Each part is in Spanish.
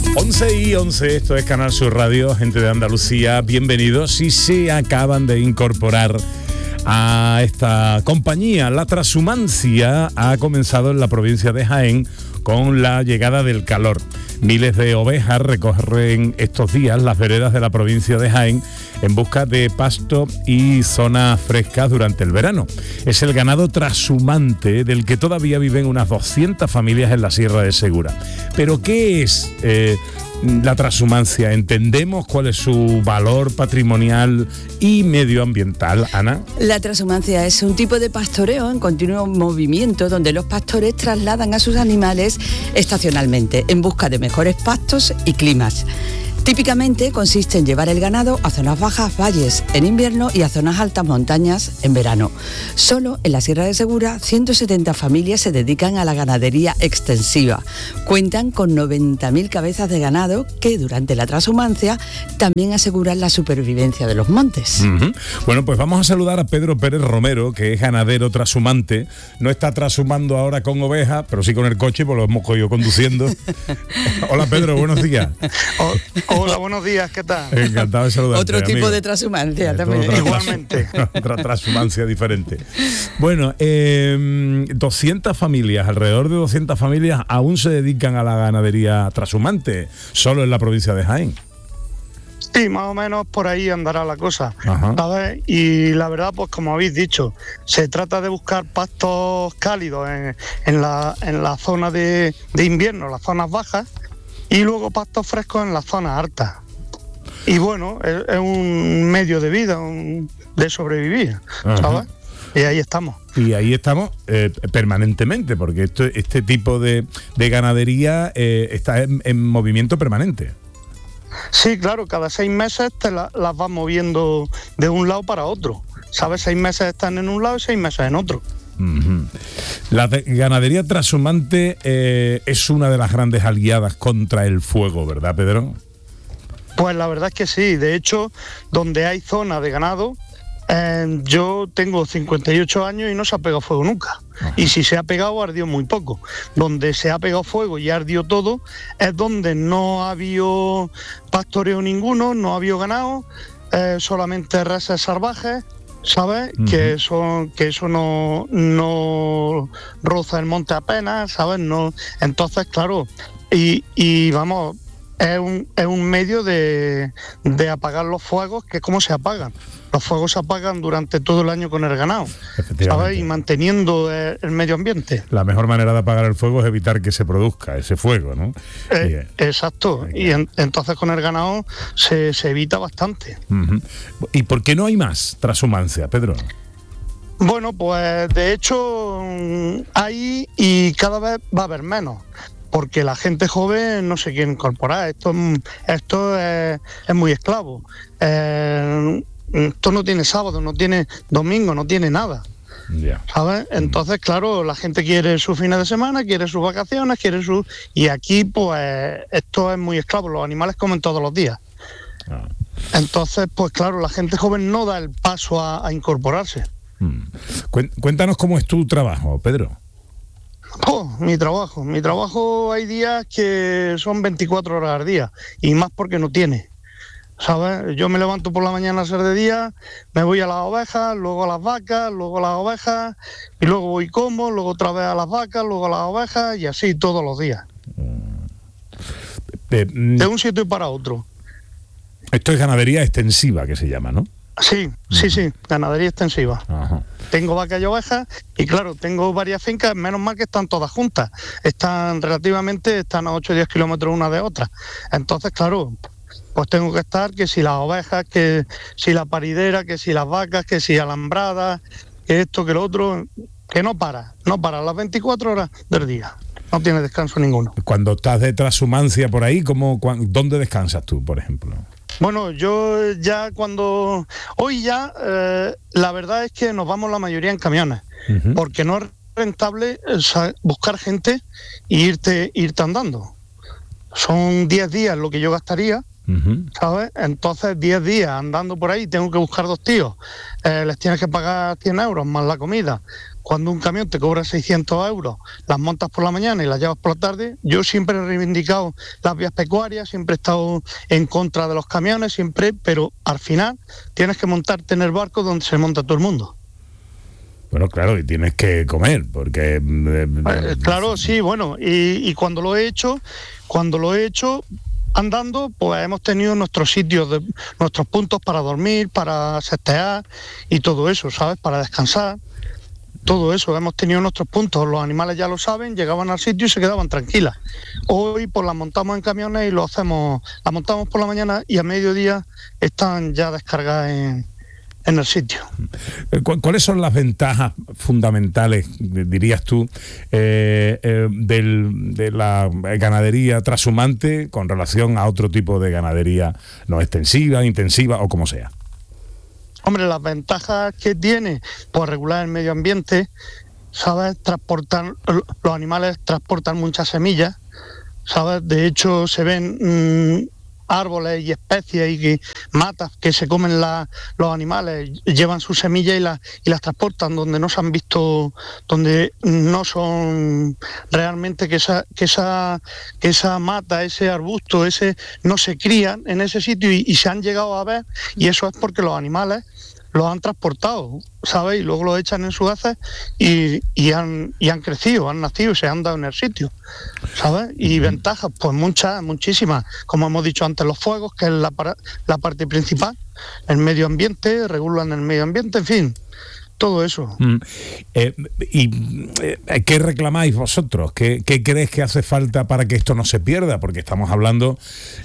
11:11, esto es Canal Sur Radio, gente de Andalucía, bienvenidos. Si se acaban de incorporar a esta compañía, la transhumancia ha comenzado en la provincia de Jaén con la llegada del calor. Miles de ovejas recorren estos días las veredas de la provincia de Jaén en busca de pasto y zonas frescas durante el verano. Es el ganado transhumante del que todavía viven unas 200 familias en la Sierra de Segura. ¿Pero qué es la transhumancia? ¿Entendemos cuál es su valor patrimonial y medioambiental, Ana? La transhumancia es un tipo de pastoreo en continuo movimiento donde los pastores trasladan a sus animales estacionalmente en busca de mejores pastos y climas. Típicamente consiste en llevar el ganado a zonas bajas, valles en invierno y a zonas altas, montañas en verano. Solo en la Sierra de Segura, 170 familias se dedican a la ganadería extensiva. Cuentan con 90.000 cabezas de ganado que durante la transhumancia también aseguran la supervivencia de los montes. Bueno, pues vamos a saludar a Pedro Pérez Romero, que es ganadero transhumante. No está transhumando ahora con ovejas, pero sí con el coche, pues lo hemos cogido conduciendo. Hola Pedro, buenos días. Hola, buenos días, ¿qué tal? Encantado de saludarte. Otro tipo amigo. de transhumancia también. Igualmente. Otra transhumancia diferente. Bueno, 200 familias, alrededor de 200 familias aún se dedican a la ganadería transhumante, solo en la provincia de Jaén. Sí, más o menos por ahí andará la cosa, Ajá. ¿sabes? Y la verdad, pues como habéis dicho, se trata de buscar pastos cálidos en la zona de invierno, las zonas bajas, y luego pastos frescos en las zonas altas. Y bueno, es un medio de vida, de sobrevivir, ¿sabes? Ajá. Y ahí estamos. Y ahí estamos permanentemente, porque este tipo de ganadería está en movimiento permanente. Sí, claro, cada 6 meses las vas moviendo de un lado para otro, ¿sabes? 6 meses están en un lado y 6 meses en otro. La ganadería transhumante es una de las grandes aliadas contra el fuego, ¿verdad, Pedro? Pues la verdad es que sí. De hecho, donde hay zona de ganado, yo tengo 58 años y no se ha pegado fuego nunca. Ajá. Y si se ha pegado, ardió muy poco. Donde se ha pegado fuego y ardió todo es donde no ha habido pastoreo ninguno, no ha habido ganado, solamente reses salvajes, ¿sabes? Uh-huh. Que eso no roza el monte apenas, ¿sabes? No, entonces, claro, y vamos, es un medio de apagar los fuegos, que ¿cómo se apagan? Los fuegos se apagan durante todo el año con el ganado, ¿sabes? Y manteniendo el medio ambiente. La mejor manera de apagar el fuego es evitar que se produzca ese fuego, ¿no? Exacto. Y entonces con el ganado se evita bastante. Uh-huh. ¿Y por qué no hay más transhumancia, Pedro? Bueno, pues de hecho hay, y cada vez va a haber menos, porque la gente joven no se quiere incorporar. Esto es muy esclavo. Esto no tiene sábado, no tiene domingo, no tiene nada. Yeah. ¿Sabes? Entonces, claro, la gente quiere sus fines de semana, quiere sus vacaciones, y aquí, pues, esto es muy esclavo. Los animales comen todos los días. Entonces, pues claro, la gente joven no da el paso a incorporarse. Cuéntanos cómo es tu trabajo, Pedro. Mi trabajo hay días que son 24 horas al día, y más porque no tiene, ¿sabes? Yo me levanto por la mañana a ser de día, me voy a las ovejas, luego a las vacas, luego a las ovejas, y luego voy y como, luego otra vez a las vacas, luego a las ovejas, y así todos los días. De un sitio para otro. Esto es ganadería extensiva, que se llama, ¿no? Sí, ganadería extensiva. Ajá. Tengo vacas y ovejas y claro, tengo varias fincas, menos mal que están todas juntas. Están a 8 o 10 kilómetros una de otra. Entonces, claro, pues tengo que estar, que si las ovejas, que si la paridera, que si las vacas, que si alambradas, que esto, que lo otro, que no para las 24 horas del día. No tiene descanso ninguno. Cuando estás de transhumancia por ahí, ¿dónde descansas tú, por ejemplo? Bueno, yo ya hoy ya, la verdad es que nos vamos la mayoría en camiones, uh-huh. Porque no es rentable buscar gente e irte andando. Son 10 días lo que yo gastaría, uh-huh. ¿Sabes? Entonces 10 días andando por ahí, tengo que buscar 2 tíos, les tienes que pagar 100 euros más la comida, cuando un camión te cobra 600 euros, las montas por la mañana y las llevas por la tarde. Yo siempre he reivindicado las vías pecuarias, siempre he estado en contra de los camiones, siempre, pero al final tienes que montarte en el barco donde se monta todo el mundo. Bueno, claro, y tienes que comer, porque... claro, sí, bueno, y cuando lo he hecho andando, pues hemos tenido nuestros sitios, nuestros puntos para dormir, para sestear y todo eso, ¿sabes? Para descansar, todo eso, hemos tenido nuestros puntos, los animales ya lo saben, llegaban al sitio y se quedaban tranquilas. Hoy pues las montamos en camiones y las montamos por la mañana y a mediodía están ya descargadas en el sitio. ¿Cuáles son las ventajas fundamentales, dirías tú, de la ganadería trashumante con relación a otro tipo de ganadería no extensiva, intensiva o como sea? Hombre, las ventajas que tiene, pues regular el medio ambiente, ¿sabes? Los animales transportan muchas semillas, ¿sabes? De hecho, se ven árboles y especies y que matas que se comen los animales, llevan sus semillas y las transportan donde no se han visto, donde no son realmente que esa mata, ese arbusto, no se crían en ese sitio y se han llegado a ver, y eso es porque los animales los han transportado, ¿sabes? Y luego los echan en sus heces y han crecido, han nacido y se han dado en el sitio, ¿sabes? Y ventajas, pues muchísimas. Como hemos dicho antes, los fuegos, que es la parte principal, el medio ambiente, regulan el medio ambiente, en fin, todo eso. ¿Qué reclamáis vosotros? ¿Qué crees que hace falta para que esto no se pierda? Porque estamos hablando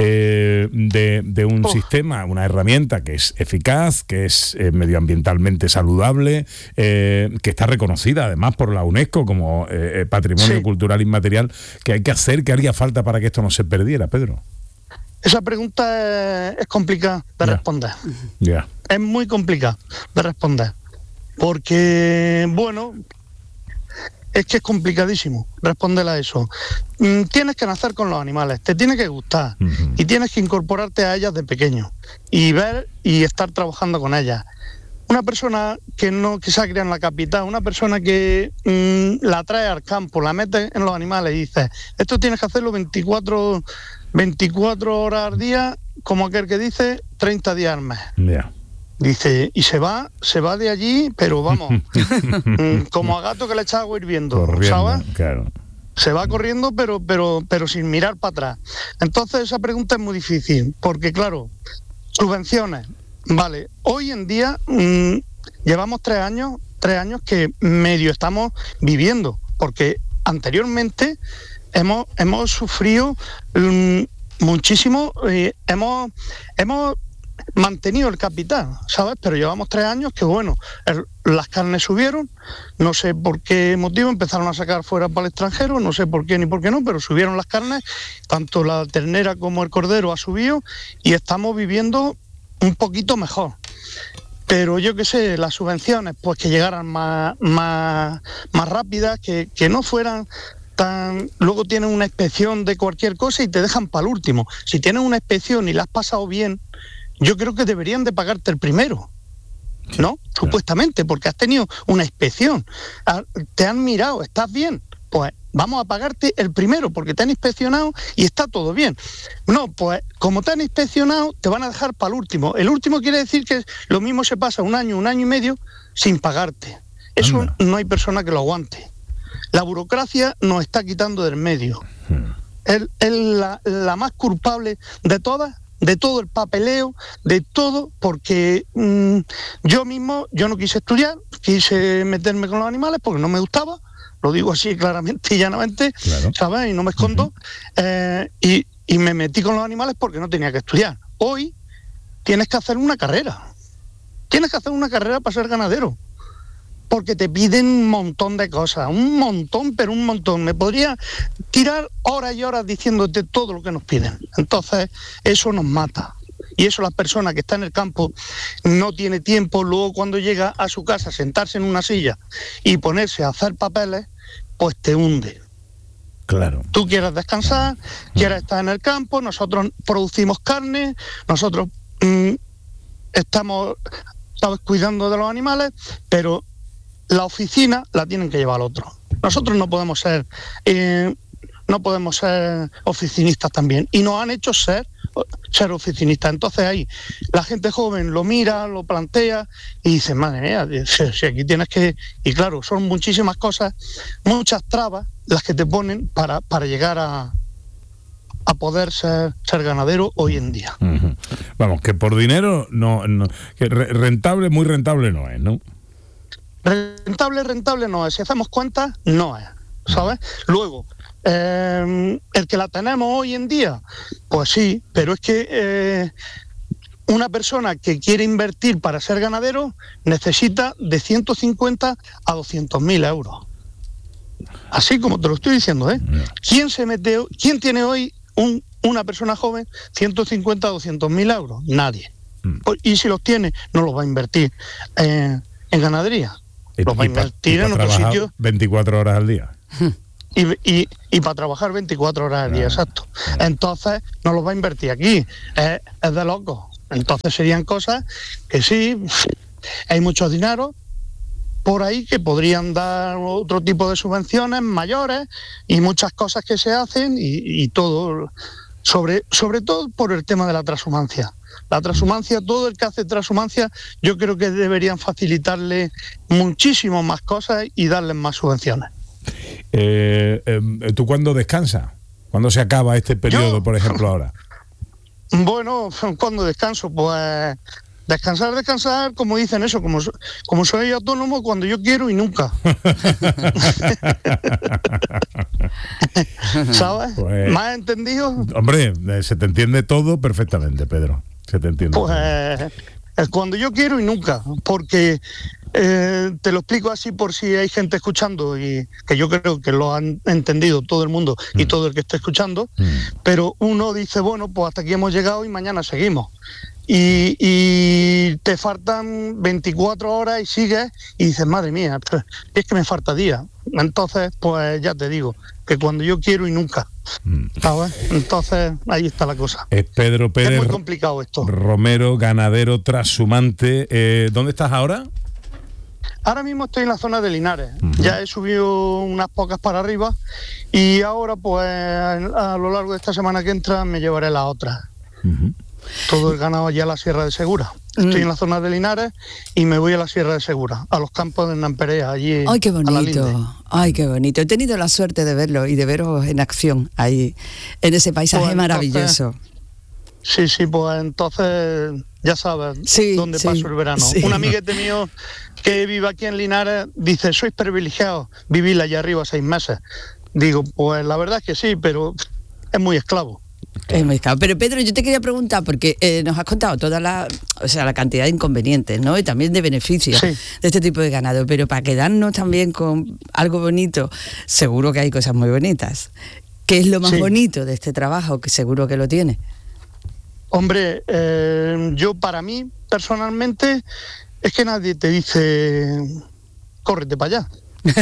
de un sistema, una herramienta que es eficaz, que es medioambientalmente saludable, que está reconocida además por la UNESCO como Patrimonio Cultural Inmaterial. ¿Qué hay que hacer? ¿Qué haría falta para que esto no se perdiera, Pedro? Esa pregunta es complicada de responder. Es muy complicada de responder. Porque, bueno, es que es complicadísimo responderle a eso. Tienes que nacer con los animales, te tiene que gustar y tienes que incorporarte a ellas de pequeño y ver y estar trabajando con ellas. Una persona que se ha criado en la capital, una persona que la trae al campo, la mete en los animales y dice, esto tienes que hacerlo 24 horas al día, como aquel que dice, 30 días al mes. Dice, y se va de allí, pero vamos, como a gato que le echa agua hirviendo, ¿sabes? Claro. Se va corriendo, pero sin mirar para atrás. Entonces esa pregunta es muy difícil, porque claro, subvenciones, vale, hoy en día llevamos 3 años que medio estamos viviendo, porque anteriormente hemos sufrido muchísimo, hemos mantenido el capital, ¿sabes? Pero llevamos 3 años que, bueno, las carnes subieron, no sé por qué motivo, empezaron a sacar fuera para el extranjero, no sé por qué ni por qué no, pero subieron las carnes, tanto la ternera como el cordero ha subido y estamos viviendo un poquito mejor. Pero yo qué sé, las subvenciones, pues que llegaran más rápidas, que no fueran tan... Luego tienen una inspección de cualquier cosa y te dejan para el último. Si tienes una inspección y la has pasado bien, yo creo que deberían de pagarte el primero, ¿no? Supuestamente, porque has tenido una inspección, te han mirado, estás bien, pues vamos a pagarte el primero, porque te han inspeccionado y está todo bien. No, pues como te han inspeccionado, te van a dejar para el último. El último quiere decir que lo mismo se pasa un año y medio sin pagarte. Eso no hay persona que lo aguante. La burocracia nos está quitando del medio. Es la más culpable de todas, de todo el papeleo, de todo, porque yo no quise estudiar, quise meterme con los animales porque no me gustaba, lo digo así claramente y llanamente, ¿sabes? Y no me escondo, y me metí con los animales porque no tenía que estudiar. Hoy tienes que hacer una carrera para ser ganadero, porque te piden un montón de cosas, un montón. Me podría tirar horas y horas diciéndote todo lo que nos piden. Entonces, eso nos mata. Y eso la persona que está en el campo no tiene tiempo, luego cuando llega a su casa, sentarse en una silla y ponerse a hacer papeles, pues te hunde. Claro. Tú quieres descansar, quieres estar en el campo, nosotros producimos carne, nosotros estamos, ¿sabes?, cuidando de los animales, pero la oficina la tienen que llevar otro. Nosotros no podemos ser oficinistas también, y nos han hecho ser oficinistas. Entonces ahí la gente joven lo mira, lo plantea y dice, madre mía, si aquí tienes que... Y claro, son muchísimas cosas, muchas trabas las que te ponen para llegar a poder ser ganadero hoy en día. Uh-huh. Vamos, que por dinero no que rentable, muy rentable no es, ¿no? Rentable no es. Si hacemos cuentas, no es, ¿sabes? Luego, el que la tenemos hoy en día, pues sí, pero es que una persona que quiere invertir para ser ganadero necesita de 150 a 200.000 euros. Así como te lo estoy diciendo, ¿eh? ¿Quién tiene hoy una persona joven 150 a 200.000 euros? Nadie. Y si los tiene, no los va a invertir en ganadería. Los va a invertir en otro sitio. 24 horas al día. Y para trabajar 24 horas al día, exacto. Entonces, no los va a invertir aquí. Es de locos. Entonces serían cosas que sí, hay mucho dinero por ahí que podrían dar otro tipo de subvenciones mayores y muchas cosas que se hacen y todo, sobre todo por el tema de la transhumancia. La transhumancia, todo el que hace transhumancia, yo creo que deberían facilitarle muchísimo más cosas y darles más subvenciones. ¿Tú cuándo descansas? ¿Cuándo se acaba este periodo, por ejemplo, ahora? Bueno, ¿cuándo descanso? Pues descansar, como dicen eso, como soy autónomo, cuando yo quiero y nunca. ¿Sabes? Pues, ¿me has entendido? Hombre, se te entiende todo perfectamente, Pedro. Se te entiende. Pues es cuando yo quiero y nunca, porque te lo explico así por si hay gente escuchando, y que yo creo que lo han entendido todo el mundo y todo el que esté escuchando, pero uno dice, bueno, pues hasta aquí hemos llegado y mañana seguimos. Y te faltan 24 horas y sigues y dices, madre mía, es que me falta día. Entonces, pues ya te digo, que cuando yo quiero y nunca. ¿Sabes? Entonces, ahí está la cosa. Es Pedro Pérez. Es muy complicado esto. Romero, ganadero trashumante. ¿Dónde estás ahora? Ahora mismo estoy en la zona de Linares. Ya he subido unas pocas para arriba y ahora, pues, a lo largo de esta semana que entra, me llevaré la otra. Todo el ganado allá a la Sierra de Segura. Estoy en la zona de Linares y me voy a la Sierra de Segura, a los campos de Namperea, allí. ¡Ay, qué bonito! ¡Ay, qué bonito! He tenido la suerte de verlo y de veros en acción ahí, en ese paisaje pues maravilloso. Sí, pues entonces ya sabes dónde paso el verano. Sí. Un amiguete mío que vive aquí en Linares dice, sois privilegiados, vivir allá arriba 6 meses. Digo, pues la verdad es que sí, pero es muy esclavo. Es muy caro. Pero Pedro, yo te quería preguntar, porque nos has contado toda la cantidad de inconvenientes, ¿no? Y también de beneficios de este tipo de ganado, pero para quedarnos también con algo bonito, seguro que hay cosas muy bonitas. ¿Qué es lo más bonito de este trabajo? Que seguro que lo tiene. Hombre, yo para mí, personalmente, es que nadie te dice, córrete para allá.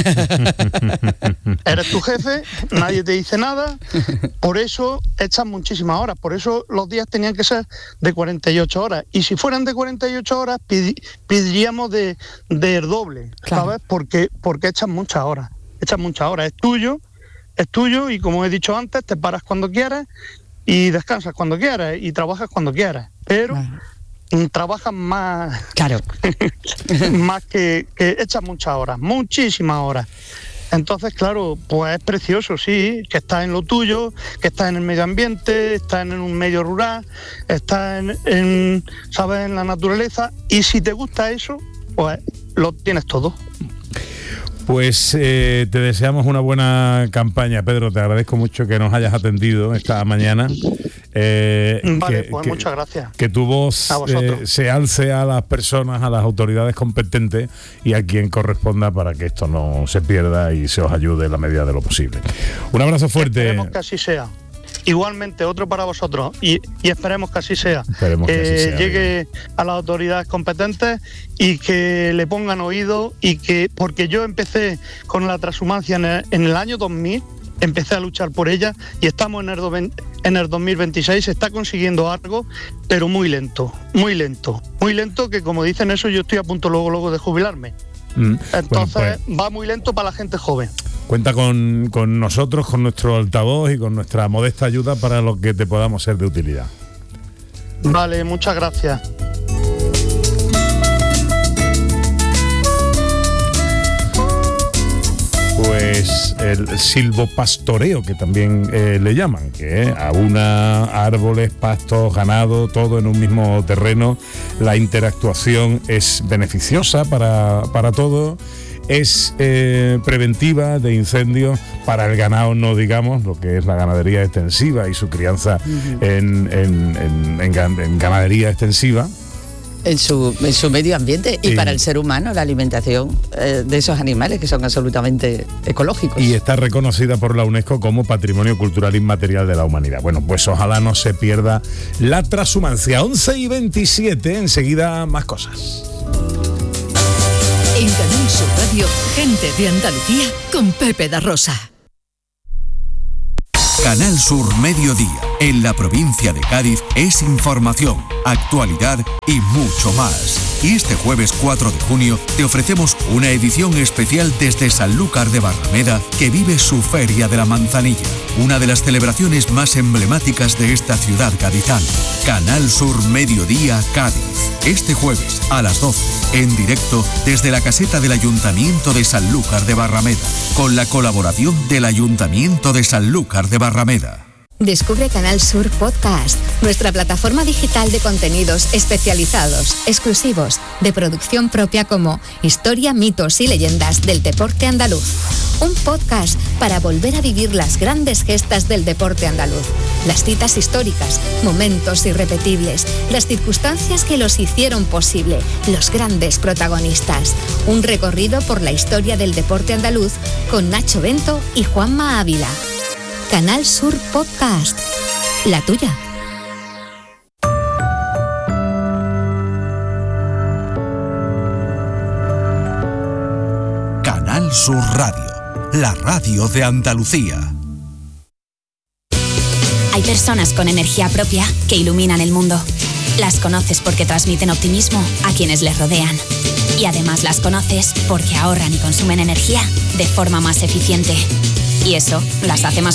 Eres tu jefe, nadie te dice nada, por eso echas muchísimas horas, por eso los días tenían que ser de 48 horas, y si fueran de 48 horas pediríamos de doble, ¿sabes? Porque echas muchas horas, es tuyo y como he dicho antes, te paras cuando quieras y descansas cuando quieras y trabajas cuando quieras, pero trabajan más, claro. más que echan muchas horas, muchísimas horas. Entonces, claro, pues es precioso, sí, que estás en lo tuyo, que estás en el medio ambiente, estás en un medio rural, estás ¿sabes?, en la naturaleza, y si te gusta eso, pues lo tienes todo. Pues te deseamos una buena campaña, Pedro. Te agradezco mucho que nos hayas atendido esta mañana. Vale, pues muchas gracias. Que tu voz se alce a las personas, a las autoridades competentes y a quien corresponda para que esto no se pierda y se os ayude en la medida de lo posible. Un abrazo fuerte. Esperemos que así sea. Igualmente, otro para vosotros y esperemos que así sea. Que llegue a las autoridades competentes y que le pongan oído, y que, porque yo empecé con la transhumancia en el año 2000, empecé a luchar por ella y estamos en el 2026, se está consiguiendo algo, pero muy lento, que como dicen eso, yo estoy a punto luego de jubilarme. Entonces va muy lento para la gente joven. Cuenta con nosotros, con nuestro altavoz y con nuestra modesta ayuda para lo que te podamos ser de utilidad. Vale, muchas gracias. Pues el silvopastoreo, que también le llaman, que aúna árboles, pastos, ganado, todo en un mismo terreno. La interactuación es beneficiosa para todo. Es preventiva de incendios para el ganado, no digamos, lo que es la ganadería extensiva y su crianza en ganadería extensiva. En su medio ambiente y para el ser humano, la alimentación de esos animales que son absolutamente ecológicos. Y está reconocida por la UNESCO como Patrimonio Cultural Inmaterial de la Humanidad. Bueno, pues ojalá no se pierda la transhumancia. 11:27, enseguida más cosas. En Canal Sur Radio, gente de Andalucía con Pepe da Rosa. Canal Sur Mediodía, en la provincia de Cádiz, es información, actualidad y mucho más. Y este jueves 4 de junio te ofrecemos una edición especial desde Sanlúcar de Barrameda, que vive su Feria de la Manzanilla, una de las celebraciones más emblemáticas de esta ciudad gaditana. Canal Sur Mediodía Cádiz, este jueves a las 12, en directo desde la caseta del Ayuntamiento de Sanlúcar de Barrameda, con la colaboración del Ayuntamiento de Sanlúcar de Barrameda. Descubre Canal Sur Podcast, nuestra plataforma digital de contenidos especializados, exclusivos, de producción propia como Historia, mitos y leyendas del deporte andaluz. Un podcast para volver a vivir las grandes gestas del deporte andaluz, las citas históricas, momentos irrepetibles, las circunstancias que los hicieron posible, los grandes protagonistas. Un recorrido por la historia del deporte andaluz con Nacho Bento y Juanma Ávila. Canal Sur Podcast, la tuya. Canal Sur Radio, la radio de Andalucía. Hay personas con energía propia que iluminan el mundo. Las conoces porque transmiten optimismo a quienes les rodean. Y además las conoces porque ahorran y consumen energía de forma más eficiente. Y eso las hace más